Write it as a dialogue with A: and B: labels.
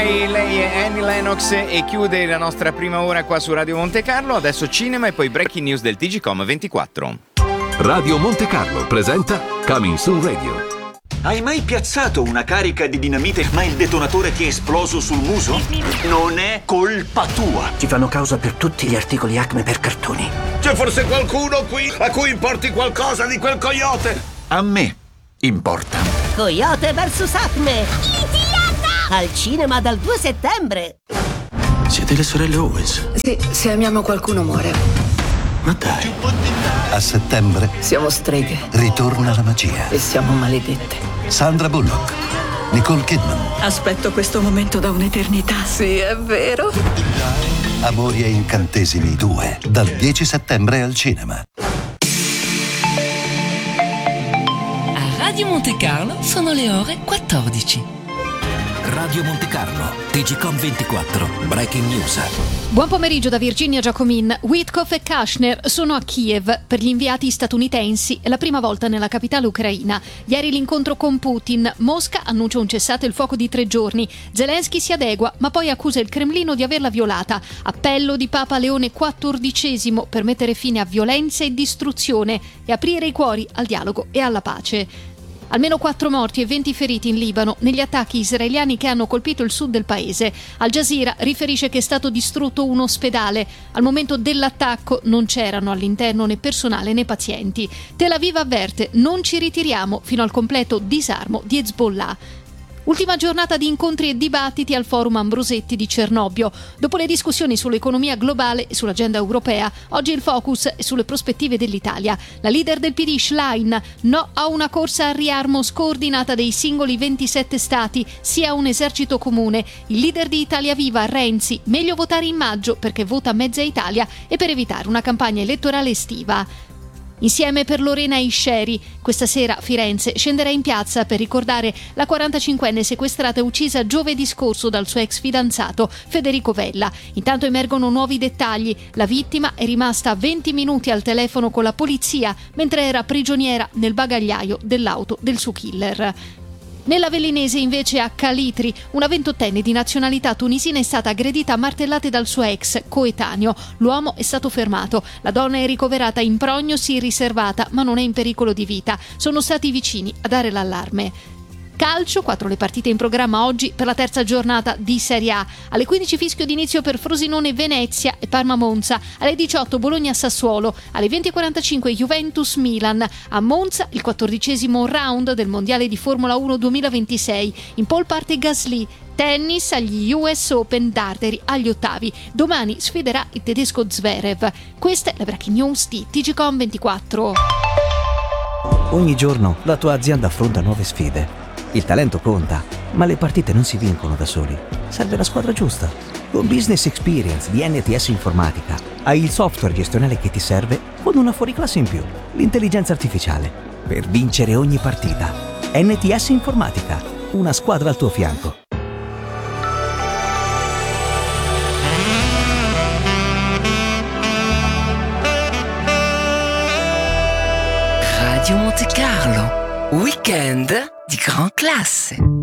A: Lei è Annie Lennox e chiude la nostra prima ora qua su Radio Monte Carlo. Adesso cinema e poi breaking news del TGcom 24.
B: Radio Monte Carlo presenta Coming Soon Radio.
C: Hai mai piazzato una carica di dinamite ma il detonatore ti è esploso sul muso? Non è colpa tua.
D: Ci fanno causa per tutti gli articoli Acme per cartoni.
E: C'è forse qualcuno qui a cui importi qualcosa di quel coyote?
C: A me importa.
F: Coyote vs Acme. Litiata! Al cinema dal 2 settembre.
C: Siete le sorelle Owens?
G: Sì, se amiamo qualcuno muore.
C: Ma dai.
H: A settembre
G: Siamo streghe
H: ritorna la magia.
G: e siamo maledette.
H: Sandra Bullock, Nicole Kidman,
G: Aspetto questo momento da un'eternità. Sì, è vero.
H: Amori e incantesimi 2, dal 10 settembre al cinema.
I: A Radio Monte Carlo sono le ore 14.
D: Radio Monte Carlo, TGcom 24, breaking news.
J: Buon pomeriggio da Virginia Giacomin. Witkoff e Kushner sono a Kiev per gli inviati statunitensi, è la prima volta nella capitale ucraina. Ieri l'incontro con Putin, Mosca annuncia un cessate il fuoco di 3 giorni. Zelensky si adegua, ma poi accusa il Cremlino di averla violata. Appello di Papa Leone XIV per mettere fine a violenza e distruzione e aprire i cuori al dialogo e alla pace. Almeno 4 morti e 20 feriti in Libano negli attacchi israeliani che hanno colpito il sud del paese. Al Jazeera riferisce che è stato distrutto un ospedale. Al momento dell'attacco non c'erano all'interno né personale né pazienti. Tel Aviv avverte: non ci ritiriamo fino al completo disarmo di Hezbollah. Ultima giornata di incontri e dibattiti al Forum Ambrosetti di Cernobbio. Dopo le discussioni sull'economia globale e sull'agenda europea, oggi il focus è sulle prospettive dell'Italia. La leader del PD, Schlein, no a una corsa al riarmo scordinata dei singoli 27 stati, sia un esercito comune. Il leader di Italia Viva, Renzi, meglio votare in maggio perché vota mezza Italia e per evitare una campagna elettorale estiva. Insieme per Lorena Isceri. Questa sera Firenze scenderà in piazza per ricordare la 45enne sequestrata e uccisa giovedì scorso dal suo ex fidanzato Federico Vella. Intanto emergono nuovi dettagli. La vittima è rimasta 20 minuti al telefono con la polizia mentre era prigioniera nel bagagliaio dell'auto del suo killer. Nell'Avellinese invece a Calitri una 28enne di nazionalità tunisina è stata aggredita a martellate dal suo ex coetaneo. L'uomo è stato fermato. La donna è ricoverata in prognosi riservata ma non è in pericolo di vita. Sono stati i vicini a dare l'allarme. Calcio, 4 le partite in programma oggi per la terza giornata di Serie A. Alle 15 fischio d'inizio per Frosinone Venezia e Parma Monza. Alle 18 Bologna Sassuolo. Alle 20:45 Juventus Milan. A Monza il 14° round del Mondiale di Formula 1 2026. In pole parte Gasly. Tennis agli US Open d'Arderi agli ottavi. Domani sfiderà il tedesco Zverev. Questa è la breaking news di TGcom 24.
K: Ogni giorno la tua azienda affronta nuove sfide. Il talento conta, ma le partite non si vincono da soli. Serve la squadra giusta. Con Business Experience di NTS Informatica hai il software gestionale che ti serve con una fuoriclasse in più, l'intelligenza artificiale, per vincere ogni partita. NTS Informatica, una squadra al tuo fianco.
I: Radio Monte Carlo, weekend di gran classe.